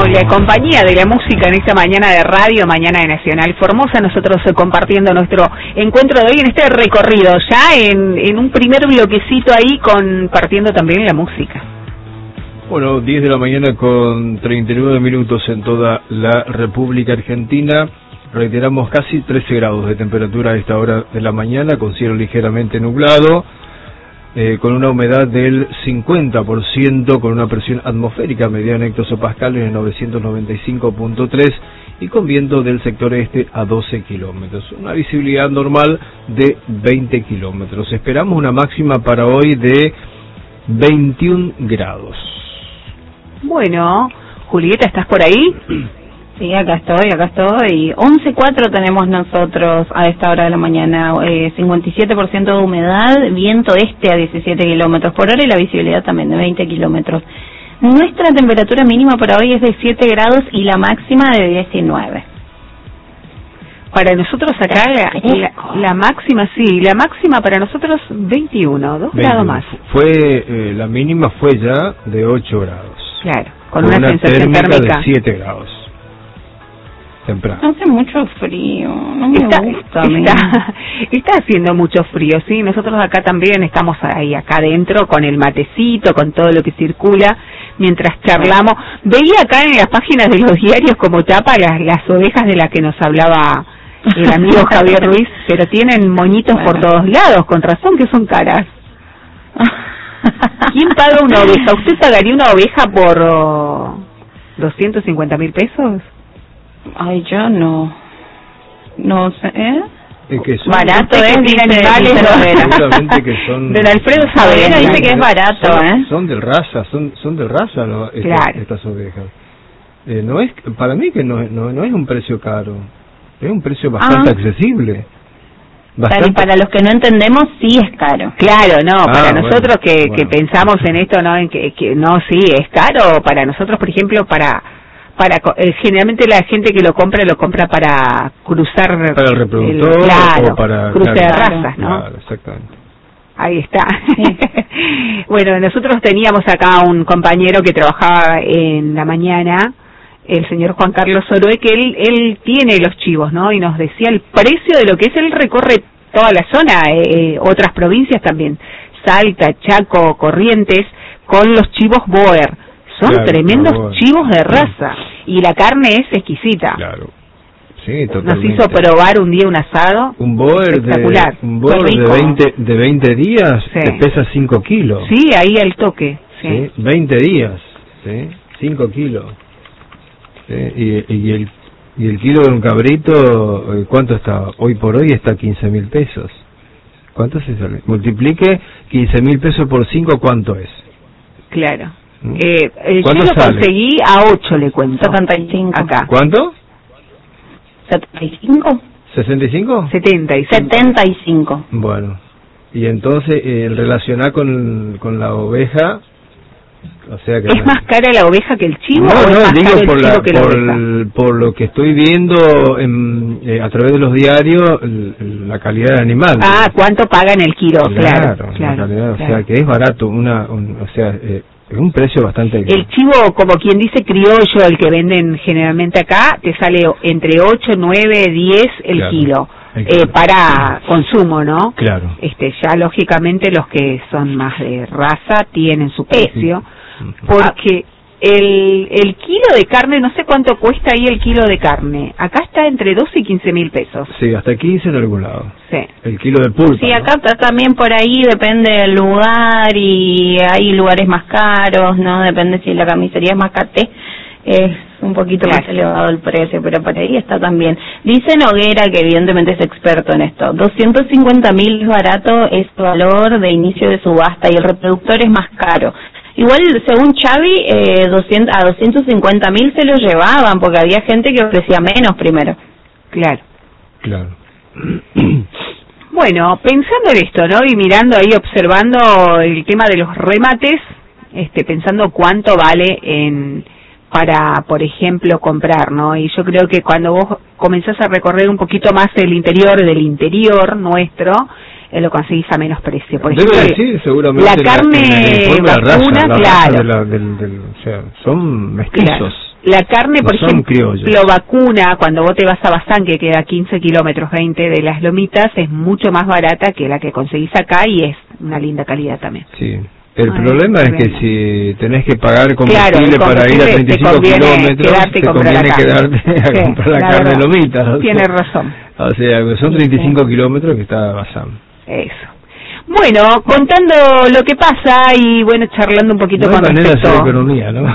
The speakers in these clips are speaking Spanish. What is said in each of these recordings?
la compañía de la música en esta mañana de radio, mañana de Nacional Formosa, nosotros compartiendo nuestro encuentro de hoy en este recorrido, ya en un primer bloquecito ahí compartiendo también la música. Bueno, 10 de la mañana con 39 minutos en toda la República Argentina. Reiteramos casi 13 grados de temperatura a esta hora de la mañana, con cielo ligeramente nublado, con una humedad del 50%, con una presión atmosférica media en hectosopascales de 995.3 y con viento del sector este a 12 kilómetros. Una visibilidad normal de 20 kilómetros. Esperamos una máxima para hoy de 21 grados. Bueno, Julieta, ¿estás por ahí? Sí, acá estoy. 11:04 tenemos nosotros a esta hora de la mañana, 57% de humedad, viento este a 17 kilómetros por hora y la visibilidad también de 20 kilómetros. Nuestra temperatura mínima para hoy es de 7 grados y la máxima de 19. Para nosotros acá la máxima, sí, la máxima para nosotros 21, 2 grados más. La mínima fue ya de 8 grados. Claro, con una sensación térmica de 7 grados. Temprano. Hace mucho frío, no me gusta. Está haciendo mucho frío, sí. Nosotros acá también estamos ahí acá adentro con el matecito, con todo lo que circula mientras charlamos. Veía acá en las páginas de los diarios como tapa las ovejas de las que nos hablaba el amigo Javier Ruiz, pero tienen moñitos por todos lados, con razón que son caras. ¿Quién paga una oveja? ¿Usted pagaría una oveja por 250.000 pesos? Ay, yo no sé, Es que son barato es, dice animales, seguramente que son. Don Alfredo Saavedra dice que es barato, Son de raza, son de raza claro. Estas ovejas. No es, para mí que no es un precio caro, es un precio bastante accesible. Bastante. Para los que no entendemos, sí es caro. Claro, no, para nosotros bueno. que pensamos en esto, no, en que no, sí es caro. Para nosotros, por ejemplo, para generalmente la gente que lo compra para cruzar para el reproductor claro, o para cruce de razas, ¿no? Claro, exactamente. Ahí está. Sí. Bueno, nosotros teníamos acá un compañero que trabajaba en la mañana, el señor Juan Carlos Oroe, que él tiene los chivos, ¿no? Y nos decía el precio de lo que es, él recorre toda la zona, otras provincias también, Salta, Chaco, Corrientes, con los chivos Boer. Son tremendos chivos de raza y la carne es exquisita. Claro, sí, totalmente. Nos hizo probar un día un asado. Un Boer de 20 días sí. Te pesa 5 kilos. Sí, ahí al toque. Sí. 20 días, ¿sí? 5 kilos. ¿Sí? Y el kilo de un cabrito, ¿cuánto está? Hoy por hoy está 15.000 pesos. ¿Cuánto se sale? Multiplique 15.000 pesos por 5, ¿cuánto es? Claro. Yo lo conseguí a 8, le cuento. 75. Acá. ¿Cuánto? 75. ¿65? 75. Bueno, y entonces relacionar con la oveja, o sea que ¿es más cara la oveja que el chivo? No, digo por lo que estoy viendo a través de los diarios, la calidad del animal. Ah, ¿cuánto pagan el kilo? Claro. La calidad, o sea que es barato, es un precio bastante... El chivo, como quien dice criollo, el que venden generalmente acá, te sale entre 8, 9, 10 el kilo. Para consumo, ¿no? Claro. Ya lógicamente los que son más de raza tienen su precio, porque el kilo de carne, no sé cuánto cuesta ahí el kilo de carne, acá está entre 12 y 15.000 pesos. Sí, hasta 15 en algún lado. Sí. El kilo del pulpo. Sí, acá también por ahí depende del lugar y hay lugares más caros, ¿no? Depende si la carnicería es más caté, es un poquito más elevado el precio, pero por ahí está también. Dice Noguera, que evidentemente es experto en esto, 250.000 es barato, es valor de inicio de subasta y el reproductor es más caro. Igual, según Xavi, a 250.000 se lo llevaban, porque había gente que ofrecía menos primero. Claro. Bueno, pensando en esto, ¿no? Y mirando ahí, observando el tema de los remates, pensando cuánto vale para, por ejemplo, comprar, ¿no? Y yo creo que cuando vos comenzás a recorrer un poquito más el interior del interior nuestro, lo conseguís a menos precio. Por ejemplo, seguramente la carne vacuna, claro. O sea, son mestizos. La carne, por ejemplo, criollos. vacuna, cuando vos te vas a Bazán, que queda 15 kilómetros, 20 de las Lomitas, es mucho más barata que la que conseguís acá y es una linda calidad también. Sí. El problema es que si tenés que pagar combustible, para ir a 35 kilómetros, te conviene quedarte a comprar la carne de Lomitas. Tienes razón. O sea, son 35 kilómetros que está Bazán. Eso. Bueno, contando lo que pasa y bueno, charlando un poquito con respecto... No hay manera de hacer economía, ¿no?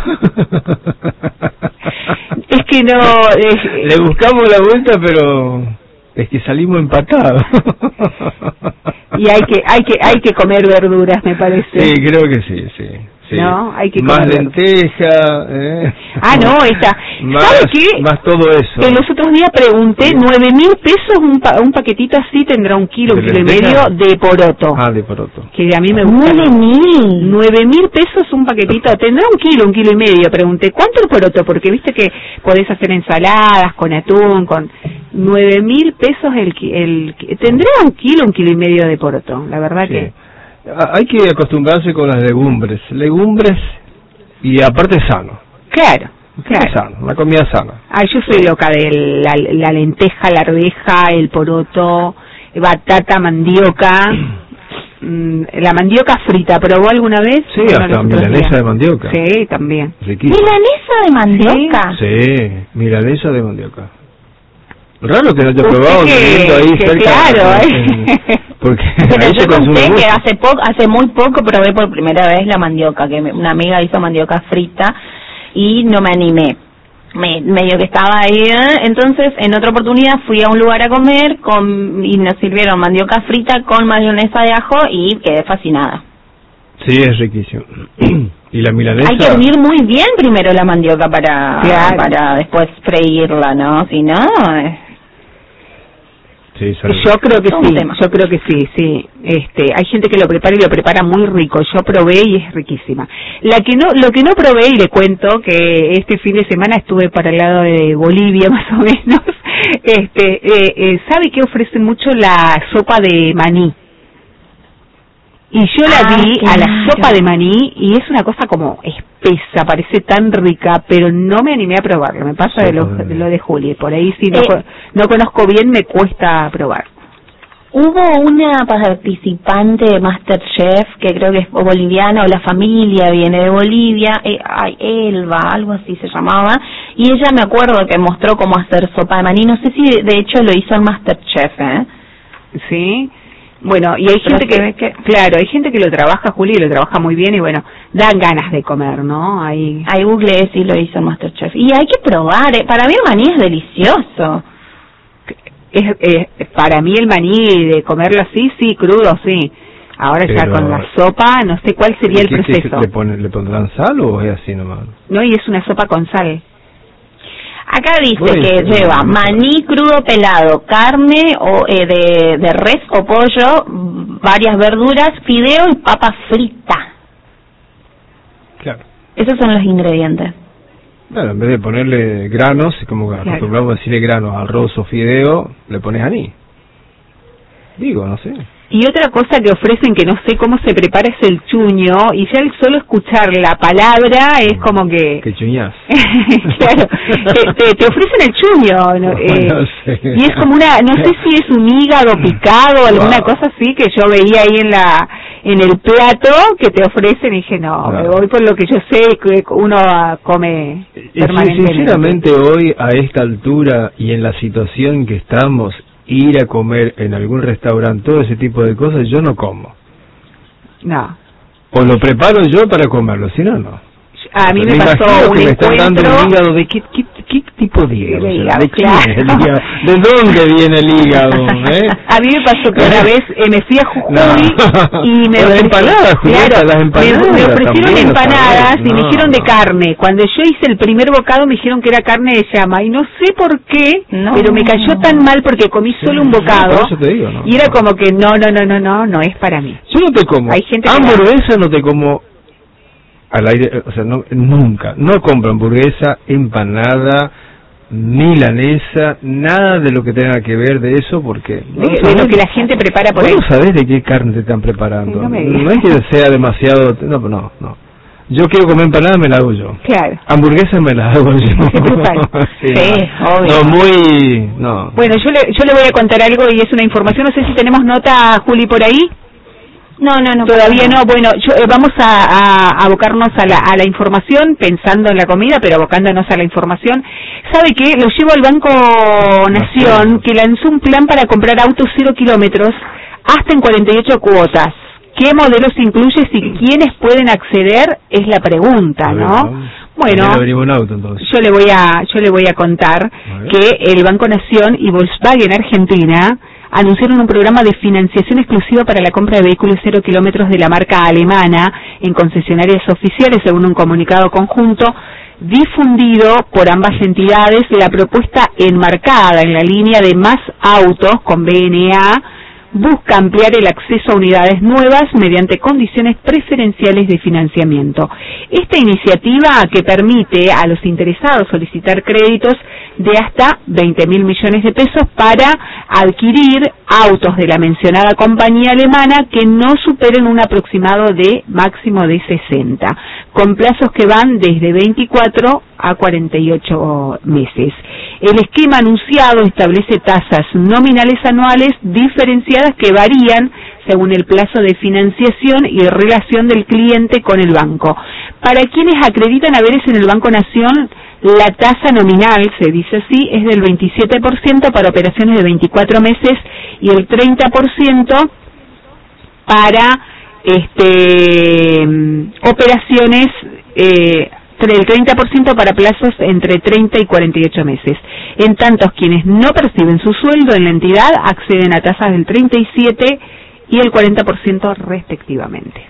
Es que no... Le buscamos la vuelta, pero es que salimos empatados. Y hay que comer verduras, me parece. Sí, creo que sí. No, hay que más comer lenteja, no, ¿sabe qué? Más todo eso. Que los otros días pregunté, 9.000 pesos un paquetito así tendrá un kilo y medio de poroto. De poroto. Que a mí me gusta. 9.000 pesos un paquetito, tendrá un kilo y medio. Pregunté, ¿cuánto el poroto? Porque viste que podés hacer ensaladas con atún, con 9.000 pesos tendrá un kilo y medio de poroto. La verdad que hay que acostumbrarse con las legumbres y aparte sano. Claro. Sano, una comida sana. Yo soy loca de la lenteja, la arveja, el poroto, batata, mandioca. La mandioca frita, ¿probó alguna vez? Sí, hasta milanesa de mandioca. Sí, también. Riquísimo. ¿Milanesa de mandioca? Sí, milanesa de mandioca. Raro que no te he probado viviendo ahí cerca. Claro, porque pero ahí yo conté que hace muy poco probé por primera vez la mandioca, que una amiga hizo mandioca frita y no me animé. Medio que estaba ahí, entonces en otra oportunidad fui a un lugar a comer y nos sirvieron mandioca frita con mayonesa de ajo y quedé fascinada. Sí, es riquísimo. Y la milanesa... Hay que hervir muy bien primero la mandioca para después freírla, ¿no? Si no... Sí, yo creo que sí. Hay gente que lo prepara y lo prepara muy rico. Yo probé y es riquísima. Lo que no probé, y le cuento que este fin de semana estuve para el lado de Bolivia más o menos. ¿Sabe que ofrecen mucho la sopa de maní? Y yo la vi a la sopa de maní y es una cosa como espesa, parece tan rica, pero no me animé a probarlo. Me pasa de lo de Juli, por ahí sí no conozco bien, me cuesta probar. Hubo una participante de MasterChef que creo que es boliviana, o la familia viene de Bolivia, Elba, algo así se llamaba, y ella me acuerdo que mostró cómo hacer sopa de maní. No sé si de hecho lo hizo en MasterChef, Sí. Bueno, y hay gente hay gente que lo trabaja, Juli, lo trabaja muy bien y bueno, dan ganas de comer, ¿no? Ahí googleé si lo hizo MasterChef. Y hay que probar, para mí el maní es delicioso. Para mí el maní de comerlo así, sí, crudo, sí. Ahora ya con la sopa, no sé cuál sería el proceso. ¿Le pondrán sal o es así nomás? No, y es una sopa con sal. Acá dice que lleva maní crudo pelado, carne o de res o pollo, varias verduras, fideo y papa frita. Claro. Esos son los ingredientes. Bueno, en vez de ponerle granos, como acostumbramos a decirle granos, arroz o fideo, le pones anís. Digo, no sé. Y otra cosa que ofrecen que no sé cómo se prepara es el chuño, y ya el solo escuchar la palabra es como que... Que chuñás. Claro, te ofrecen el chuño, ¿no? No sé. Y es como no sé si es un hígado picado o alguna cosa así que yo veía ahí en el plato que te ofrecen y dije, me voy por lo que yo sé que uno come permanentemente. Sinceramente hoy, a esta altura y en la situación que estamos, ir a comer en algún restaurante, todo ese tipo de cosas, yo no como. No. O lo preparo yo para comerlo, si no, no. A mí me pasó un que me están encuentro... dando un hígado de qué tipo de hígado, ¿de quién es el hígado? ¿De dónde viene el hígado? A mí me pasó que una vez me fui a Jujuy y me las empanadas, Julieta, las empanadas me ofrecieron también, empanadas y me dijeron de carne. Cuando yo hice el primer bocado me dijeron que era carne de llama y no sé por qué, pero me cayó tan mal porque comí solo un bocado por eso te digo, y era como que no es para mí. Yo no te como. Hay gente hamburguesa no te como al aire, o sea, nunca. No compro hamburguesa, empanada, milanesa, nada de lo que tenga que ver de eso, porque... de lo que la gente prepara por ahí. ¿Vos sabés de qué carne te están preparando? No es que sea demasiado... No. Yo quiero comer empanada, me la hago yo. Claro. Hamburguesas me las hago yo. Sí, obvio. No, muy... No. Bueno, yo le voy a contar algo y es una información, no sé si tenemos nota, Juli, por ahí. No. Todavía no. Bueno, vamos a abocarnos a la información, pensando en la comida, pero abocándonos a la información. ¿Sabe qué? Lo llevo al Banco Nación, que lanzó un plan para comprar autos 0 kilómetros hasta en 48 cuotas. ¿Qué modelos incluye y quiénes pueden acceder? Es la pregunta, ¿no? Bueno, un auto, entonces. yo le voy a contar que el Banco Nación y Volkswagen Argentina anunciaron un programa de financiación exclusiva para la compra de vehículos 0 kilómetros de la marca alemana en concesionarias oficiales, según un comunicado conjunto difundido por ambas entidades. La propuesta enmarcada en la línea de Más Autos con BNA busca ampliar el acceso a unidades nuevas mediante condiciones preferenciales de financiamiento. Esta iniciativa, que permite a los interesados solicitar créditos de hasta 20.000 millones de pesos para adquirir autos de la mencionada compañía alemana que no superen un aproximado de máximo de 60, con plazos que van desde 24 a 48 meses. El esquema anunciado establece tasas nominales anuales diferenciadas que varían según el plazo de financiación y relación del cliente con el banco. Para quienes acreditan haberes en el Banco Nación, la tasa nominal, se dice así, es del 27% para operaciones de 24 meses y el 30% para operaciones, el 30% para plazos entre 30 y 48 meses. En tanto, quienes no perciben su sueldo en la entidad acceden a tasas del 37 y el 40% respectivamente.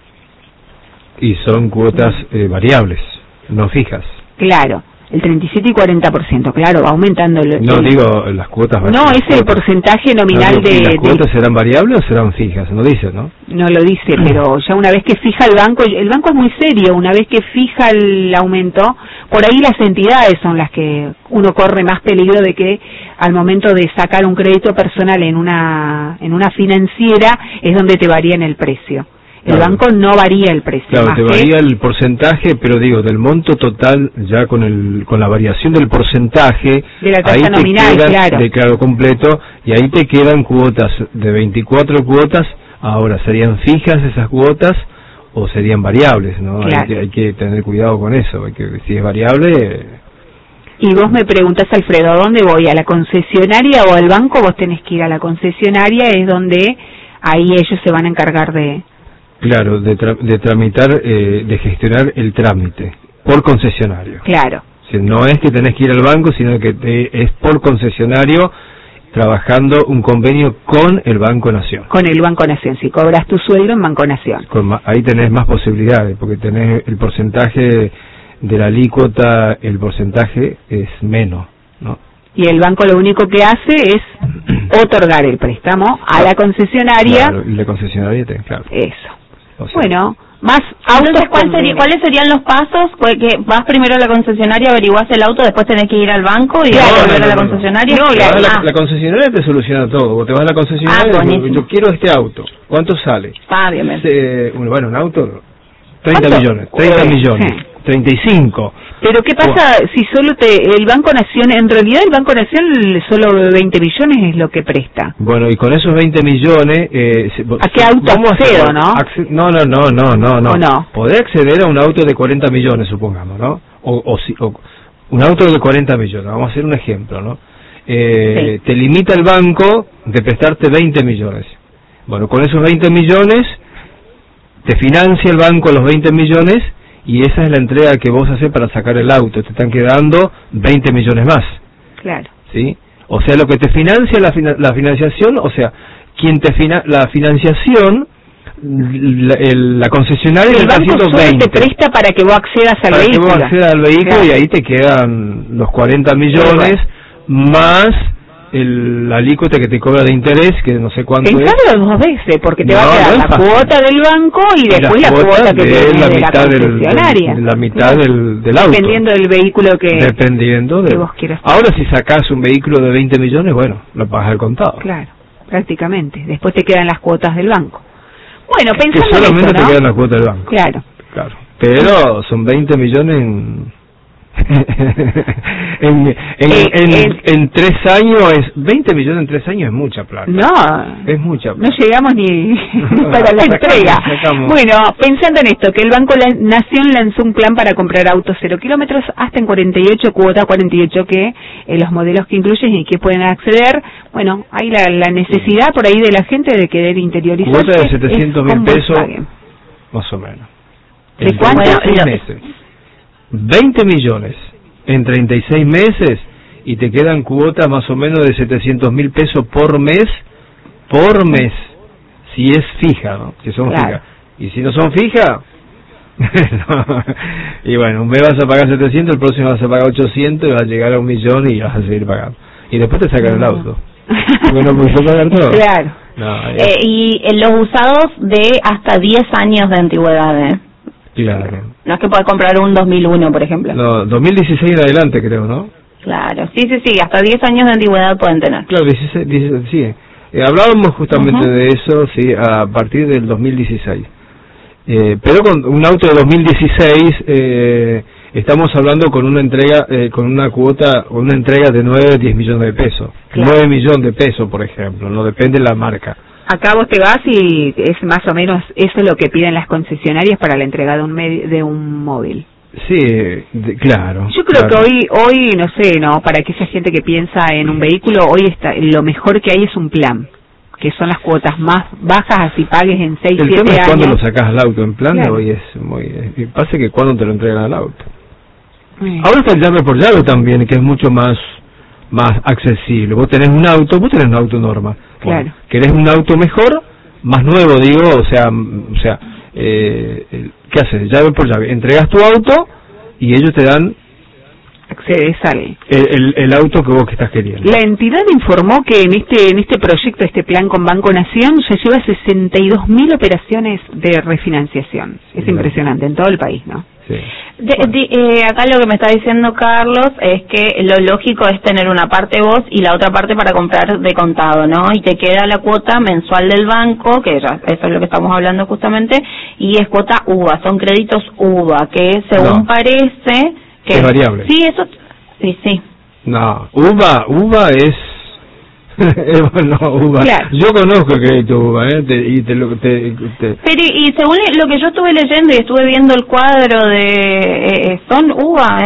Y son cuotas variables, no fijas. Claro, el 37 y 40%, claro, va aumentando. Digo, las cuotas variables. No, es el porcentaje nominal de... ¿Las cuotas serán variables o serán fijas? No dice, ¿no? No lo dice, pero ya una vez que fija el banco es muy serio, una vez que fija el aumento, por ahí las entidades son las que uno corre más peligro de que al momento de sacar un crédito personal en una financiera es donde te varían el precio. El banco no varía el precio. Claro, te varía el porcentaje, pero digo, del monto total, ya con la variación del porcentaje, de la tasa nominal, claro. Claro, completo, y ahí te quedan cuotas de 24 cuotas. Ahora, ¿serían fijas esas cuotas o serían variables, no? Claro. Hay que tener cuidado con eso, si es variable... Y vos me preguntás, Alfredo, ¿a dónde voy? ¿A la concesionaria o al banco? Vos tenés que ir a la concesionaria, es donde ahí ellos se van a encargar de... Claro, de tramitar, de gestionar el trámite por concesionario. Claro. O sea, no es que tenés que ir al banco, sino que es por concesionario, trabajando un convenio con el Banco Nación. Con el Banco Nación, si cobras tu sueldo en Banco Nación. Ahí tenés más posibilidades, porque tenés el porcentaje de la alícuota, el porcentaje es menos, ¿no? Y el banco lo único que hace es otorgar el préstamo a la concesionaria. Claro, y la concesionaria claro. Eso. O sea, bueno, más autos. Entonces, ¿cuáles serían los pasos? Que vas primero a la concesionaria, averiguás el auto, después tenés que ir al banco y volver a la concesionaria. La concesionaria te soluciona todo. Vos te vas a la concesionaria y yo quiero este auto. ¿Cuánto sale? Obviamente. Un auto, 30 millones, 30 millones, sí. 35. Pero ¿qué pasa si solo el Banco Nación, en realidad el Banco Nación solo 20 millones es lo que presta? Bueno, y con esos 20 millones... ¿A qué auto accedo, no? No. Podés acceder a un auto de 40 millones, supongamos, ¿no? O un auto de 40 millones, vamos a hacer un ejemplo, ¿no? Sí. Te limita el banco de prestarte 20 millones. Bueno, con esos 20 millones, te financia el banco los 20 millones... Y esa es la entrega que vos haces para sacar el auto. Te están quedando 20 millones más. Claro. ¿Sí? O sea, lo que te financia la financiación, o sea, la financiación, la concesionaria le está haciendo 20. El banco te presta para que vos accedas al vehículo. Para que vos accedas al vehículo, claro. Y ahí te quedan los 40 millones más la alícuota que te cobra de interés, que no sé cuánto es. En 2 veces, porque te va a quedar la cuota del banco y después la cuota que tiene de la concesionaria. La mitad del auto. Dependiendo del vehículo que vos quieras. Ahora, si sacás un vehículo de 20 millones, bueno, lo pagas al contado. Claro, prácticamente. Después te quedan las cuotas del banco. Bueno, pensando que solamente en esto, ¿no? te quedan las cuotas del banco. Claro. pero son 20 millones en 3 años. 20 millones en 3 años es mucha plata. No, es mucha plata. No llegamos ni para la entrega. Bueno, pensando en esto, que el Banco Nación lanzó un plan para comprar autos 0 kilómetros hasta en 48, cuota 48, que los modelos que incluyen y que pueden acceder. Bueno, hay la necesidad por ahí de la gente de querer interiorizarse. Cuota de 700.000 pesos, más o menos. ¿De cuánto? 36 meses. 20 millones en 36 meses y te quedan cuotas más o menos de 700.000 pesos por mes, si es fija, ¿no? Si son fijas. Y si no son fijas, no. Y bueno, un mes vas a pagar 700, el próximo vas a pagar 800 y vas a llegar a 1 millón y vas a seguir pagando. Y después te sacan el auto. Bueno, pues pagar todo. Claro. No, y los usados de hasta 10 años de antigüedad, ¿eh? Claro. No es que puedas comprar un 2001, por ejemplo. No, 2016 en adelante, creo, ¿no? Claro, sí, hasta 10 años de antigüedad pueden tener. Claro, 16 sí. Hablábamos justamente de eso, sí, a partir del 2016. Pero con un auto de 2016 estamos hablando con una entrega, con una cuota, una entrega de 9-10 millones de pesos. Claro. 9 millones de pesos, por ejemplo, no depende de la marca. Acá vos te vas y es más o menos eso es lo que piden las concesionarias para la entrega de un móvil. Sí, claro. Yo creo que hoy no sé, no, para aquella gente que piensa en un vehículo, hoy lo mejor que hay es un plan, que son las cuotas más bajas, así pagues en 6-7 años. El tema es cuando lo sacás al auto en plan, claro. Hoy es muy... pasa que cuando te lo entregan al auto. Ahora está el llave por llave también, que es mucho más accesible. Vos tenés un auto normal. Bueno, claro. ¿Querés un auto mejor? Más nuevo, digo, o sea, ¿qué haces? Llave por llave. Entregas tu auto y ellos te dan accedes al el auto que vos que estás queriendo. La entidad informó que en este proyecto, este plan con Banco Nación, ya lleva 62.000 operaciones de refinanciación. Es impresionante, en todo el país, ¿no? Sí. Acá lo que me está diciendo Carlos es que lo lógico es tener una parte vos y la otra parte para comprar de contado, ¿no? Y te queda la cuota mensual del banco, que ya eso es lo que estamos hablando justamente, y es cuota UVA, son créditos UVA, que según parece que es variable. Sí, eso sí. No, UVA es no, UVA. Claro. Yo conozco el crédito UVA, Pero y según lo que yo estuve leyendo y estuve viendo el cuadro de son UVA,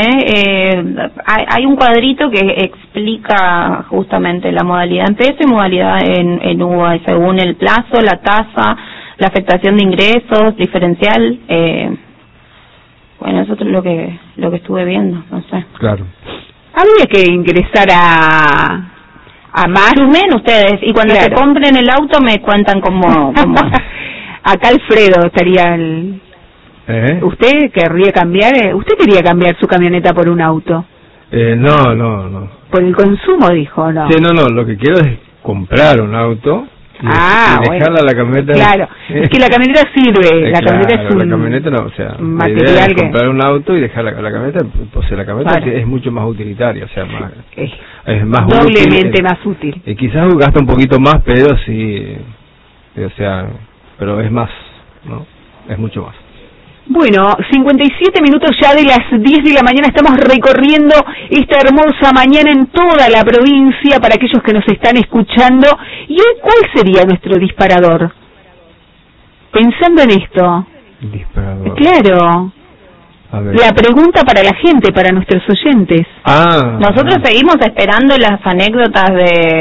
hay un cuadrito que explica justamente la modalidad en peso y modalidad en UVA, y según el plazo, la tasa, la afectación de ingresos, diferencial, bueno, eso es lo que estuve viendo, no sé. Claro. Habría que ingresar a más. Sumen ustedes, y cuando se compren el auto me cuentan cómo. Acá Alfredo estaría ¿Usted querría cambiar? ¿Usted quería cambiar su camioneta por un auto? No. Por el consumo, dijo, ¿no? Sí, no, lo que quiero es comprar un auto y dejarla la camioneta. Claro, es que la camioneta sirve, la camioneta es un la camioneta no, o sea, material la idea es comprar un auto y dejar la camioneta, pues la camioneta es mucho más utilitaria, o sea, es más doblemente útil, más útil. Quizás gasta un poquito más, pero sí, o sea, pero es más, ¿no? Es mucho más. Bueno, 57 minutos ya de las 10 de la mañana, estamos recorriendo esta hermosa mañana en toda la provincia para aquellos que nos están escuchando. ¿Y hoy cuál sería nuestro disparador? Pensando en esto. Disparador. Claro. A ver. La pregunta para la gente, para nuestros oyentes. Nosotros seguimos esperando las anécdotas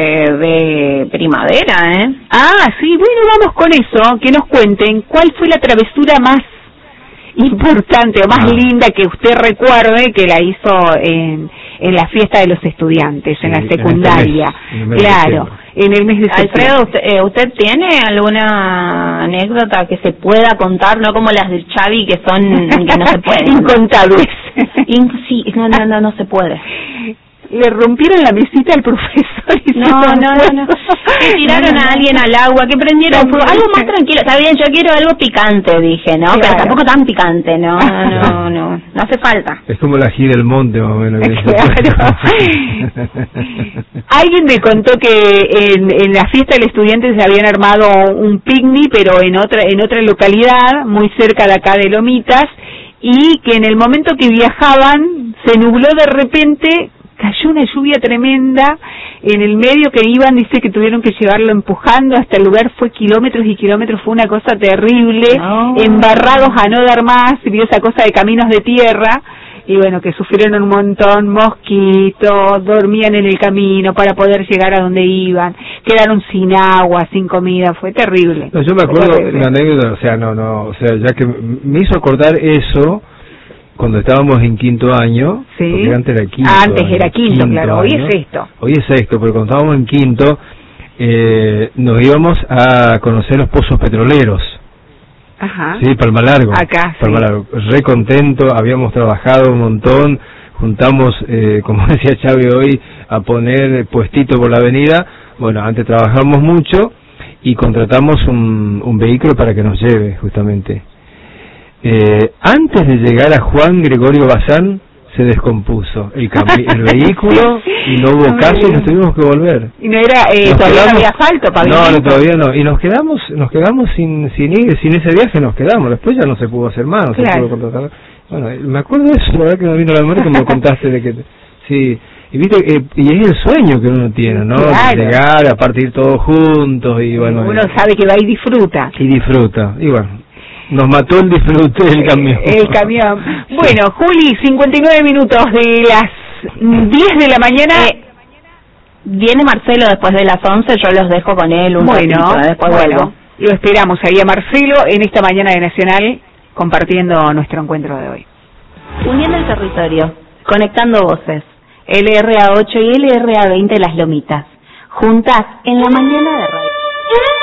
de primavera, Sí, bueno, vamos con eso, que nos cuenten cuál fue la travesura más importante o más linda que usted recuerde que la hizo en la fiesta de los estudiantes, en la secundaria. En el mes de Alfredo, ¿usted tiene alguna anécdota que se pueda contar, no como las de Xavi que no se pueden? Incontables. Sí, no se puede. Le rompieron la mesita al profesor y no. Que tiraron a alguien al agua, que prendieron fuego, algo más tranquilo. Está bien, yo quiero algo picante, dije, ¿no? Claro. Pero tampoco tan picante, no hace falta. Es como la gira del monte, más o menos. Claro. Alguien me contó que en la fiesta del estudiante se habían armado un picnic, pero en otra localidad, muy cerca de acá de Lomitas, y que en el momento que viajaban se nubló de repente, cayó una lluvia tremenda en el medio que iban, dice que tuvieron que llevarlo empujando hasta el lugar, fue kilómetros y kilómetros, fue una cosa terrible, embarrados a no dar más, y vio esa cosa de caminos de tierra, y bueno, que sufrieron un montón, mosquitos, dormían en el camino para poder llegar a donde iban, quedaron sin agua, sin comida, fue terrible. No, yo me acuerdo la anécdota, o sea, ya que me hizo acordar eso, cuando estábamos en quinto año, sí, porque antes era quinto. Antes año, era quinto, claro, hoy es sexto. Hoy es sexto, pero cuando estábamos en quinto, nos íbamos a conocer los pozos petroleros. Ajá. Sí, Palma Largo. Acá, Palma Largo. Re contento, habíamos trabajado un montón, juntamos, como decía Chávez hoy, a poner puestito por la avenida. Bueno, antes trabajamos mucho y contratamos un vehículo para que nos lleve, justamente. Antes de llegar a Juan Gregorio Bazán se descompuso el vehículo y no hubo caso y nos tuvimos que volver. Y no era todavía no había asfalto, pavimento. No, todavía no, y nos quedamos sin ir, sin ese viaje nos quedamos, después ya no se pudo hacer más, no se pudo contratar. Bueno, me acuerdo de eso, la verdad que me vino a la memoria que me contaste de que sí, y viste, y es el sueño que uno tiene, ¿no? Claro. De llegar a partir todos juntos y bueno, uno sabe que va y disfruta. Y bueno, nos mató el disfrute del camión. El camión. Bueno, Juli, 59 minutos de las 10 de la mañana. Viene Marcelo después de las 11, yo los dejo con él un ratito, después vuelvo. Lo esperamos ahí a Marcelo en esta mañana de Nacional, compartiendo nuestro encuentro de hoy. Uniendo el territorio, conectando voces. LRA 8 y LRA 20 Las Lomitas. Juntas en la mañana de radio.